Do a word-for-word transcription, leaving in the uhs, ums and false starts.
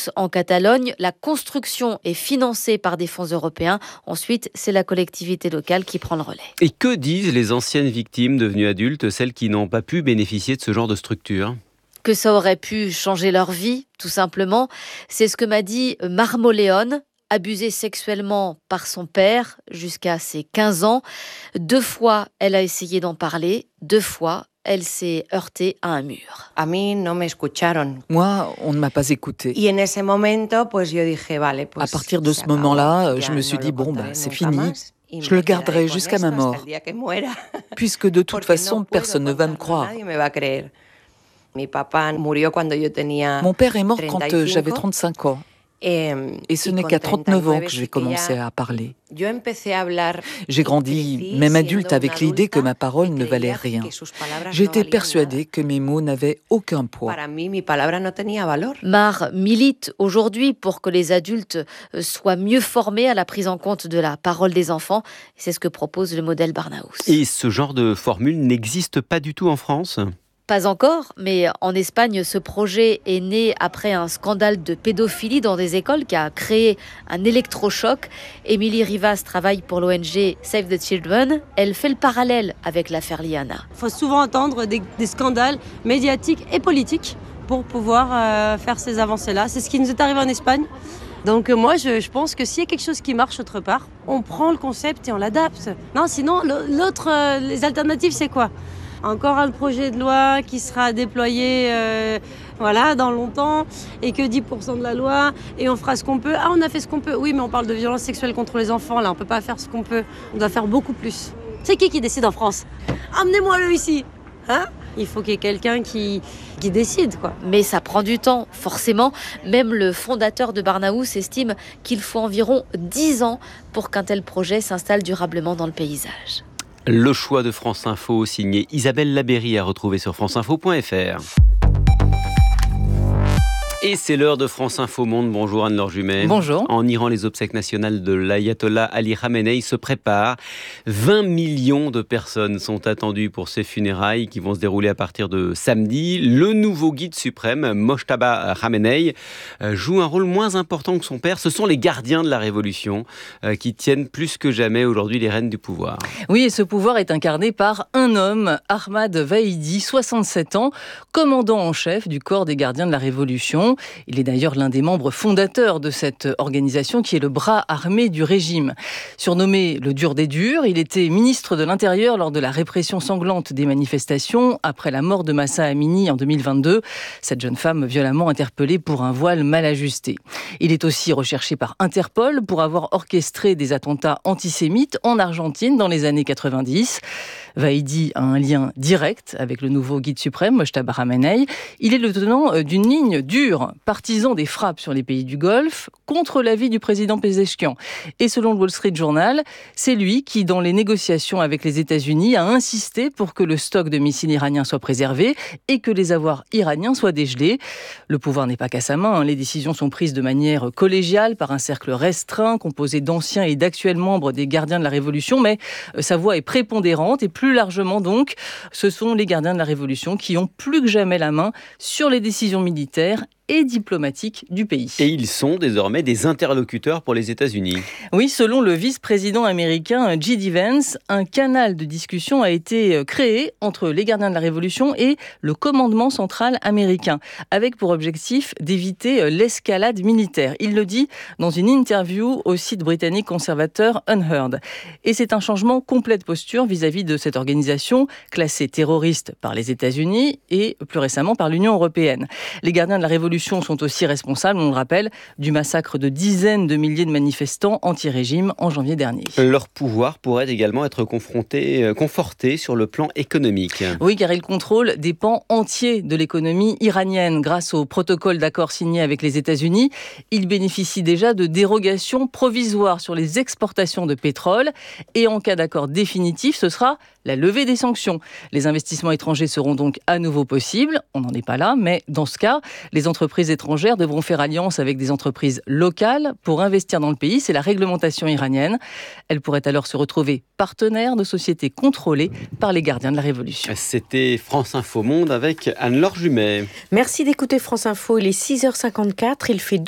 tous en Catalogne. La construction est financée par des fonds européens. Ensuite, c'est la collectivité locale qui prend le relais. Et que disent les anciennes victimes devenues adultes, celles qui n'ont pas pu bénéficier de ce genre de structure ? Que ça aurait pu changer leur vie, tout simplement. C'est ce que m'a dit Marmoléon, abusée sexuellement par son père jusqu'à ses quinze ans. Deux fois, elle a essayé d'en parler. Deux fois, elle s'est heurtée à un mur. A mí no me escucharon. Moi, on ne m'a pas écoutée. Y en ese momento, pues yo dije, vale, pues à partir de ce moment-là, je me suis dit, bon, bah, c'est fini. Je le garderai jusqu'à ma mort. Puisque de toute façon, personne ne va me croire. Mon père est mort quand euh, j'avais trente-cinq ans. Et ce n'est qu'à trente-neuf ans que j'ai commencé à parler. J'ai grandi, même adulte, avec l'idée que ma parole ne valait rien. J'étais persuadée que mes mots n'avaient aucun poids. Mar milite aujourd'hui pour que les adultes soient mieux formés à la prise en compte de la parole des enfants. C'est ce que propose le modèle Barnahus. Et ce genre de formule n'existe pas du tout en France ? Pas encore, mais en Espagne, ce projet est né après un scandale de pédophilie dans des écoles qui a créé un électrochoc. Émilie Rivas travaille pour l'O N G Save the Children. Elle fait le parallèle avec l'affaire Liana. Il faut souvent entendre des, des scandales médiatiques et politiques pour pouvoir euh, faire ces avancées-là. C'est ce qui nous est arrivé en Espagne. Donc euh, moi, je, je pense que s'il y a quelque chose qui marche autre part, on prend le concept et on l'adapte. Non, sinon, l'autre, euh, les alternatives, c'est quoi ? Encore un projet de loi qui sera déployé euh, voilà, dans longtemps et que dix pour cent de la loi et on fera ce qu'on peut. Ah, on a fait ce qu'on peut. Oui, mais on parle de violence sexuelle contre les enfants. Là, on ne peut pas faire ce qu'on peut. On doit faire beaucoup plus. C'est qui qui décide en France ? Amenez-moi-le ici. Hein ? Il faut qu'il y ait quelqu'un qui, qui décide, quoi. Mais ça prend du temps, forcément. Même le fondateur de Barnahus estime qu'il faut environ dix ans pour qu'un tel projet s'installe durablement dans le paysage. Le choix de France Info, signé Isabelle Labéry, à retrouver sur franceinfo point fr. Et c'est l'heure de France Info Monde. Bonjour Anne-Laure Jumet. Bonjour. En Iran, les obsèques nationales de l'ayatollah Ali Khamenei se préparent. vingt millions de personnes sont attendues pour ces funérailles qui vont se dérouler à partir de samedi. Le nouveau guide suprême, Mojtaba Khamenei, joue un rôle moins important que son père. Ce sont les gardiens de la révolution qui tiennent plus que jamais aujourd'hui les rênes du pouvoir. Oui, et ce pouvoir est incarné par un homme, Ahmad Vahidi, soixante-sept ans, commandant en chef du corps des gardiens de la révolution. Il est d'ailleurs l'un des membres fondateurs de cette organisation qui est le bras armé du régime. Surnommé le dur des durs, il était ministre de l'Intérieur lors de la répression sanglante des manifestations après la mort de Mahsa Amini en deux mille vingt-deux. Cette jeune femme violemment interpellée pour un voile mal ajusté. Il est aussi recherché par Interpol pour avoir orchestré des attentats antisémites en Argentine dans les années quatre-vingt-dix. Vahidi a un lien direct avec le nouveau guide suprême, Mojtaba Khamenei. Il est le tenant d'une ligne dure, partisan des frappes sur les pays du Golfe, contre l'avis du président Pezeshkian. Et selon le Wall Street Journal, c'est lui qui, dans les négociations avec les États-Unis, a insisté pour que le stock de missiles iraniens soit préservé et que les avoirs iraniens soient dégelés. Le pouvoir n'est pas qu'à sa main. Les décisions sont prises de manière collégiale par un cercle restreint, composé d'anciens et d'actuels membres des gardiens de la Révolution, mais sa voix est prépondérante et plus largement donc, ce sont les gardiens de la Révolution qui ont plus que jamais la main sur les décisions militaires et diplomatiques du pays. Et ils sont désormais des interlocuteurs pour les États-Unis. Oui, selon le vice-président américain J D Vance, un canal de discussion a été créé entre les gardiens de la Révolution et le commandement central américain, avec pour objectif d'éviter l'escalade militaire. Il le dit dans une interview au site britannique conservateur Unheard. Et c'est un changement complet de posture vis-à-vis de cette organisation classée terroriste par les États-Unis et plus récemment par l'Union européenne. Les gardiens de la Révolution sont aussi responsables, on le rappelle, du massacre de dizaines de milliers de manifestants anti-régime en janvier dernier. Leur pouvoir pourrait également être confronté, conforté sur le plan économique. Oui, car ils contrôlent des pans entiers de l'économie iranienne. Grâce au protocole d'accord signé avec les États-Unis, ils bénéficient déjà de dérogations provisoires sur les exportations de pétrole. Et en cas d'accord définitif, ce sera la levée des sanctions. Les investissements étrangers seront donc à nouveau possibles. On n'en est pas là, mais dans ce cas, les entreprises étrangères devront faire alliance avec des entreprises locales pour investir dans le pays. C'est la réglementation iranienne. Elles pourraient alors se retrouver partenaires de sociétés contrôlées par les gardiens de la Révolution. C'était France Info Monde avec Anne-Laure Jumet. Merci d'écouter France Info. Il est six heures cinquante-quatre. Il fait